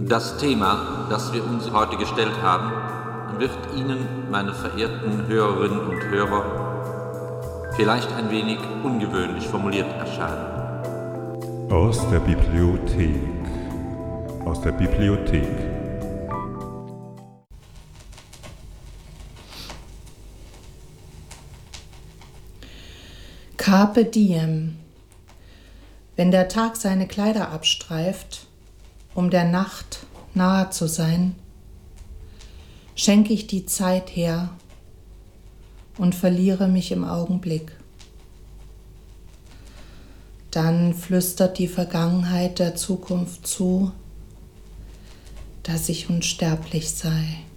Das Thema, das wir uns heute gestellt haben, wird Ihnen, meine verehrten Hörerinnen und Hörer, vielleicht ein wenig ungewöhnlich formuliert erscheinen. Aus der Bibliothek. Aus der Bibliothek. Carpe diem. Wenn der Tag seine Kleider abstreift, um der Nacht nahe zu sein, schenke ich die Zeit her und verliere mich im Augenblick. Dann flüstert die Vergangenheit der Zukunft zu, dass ich unsterblich sei.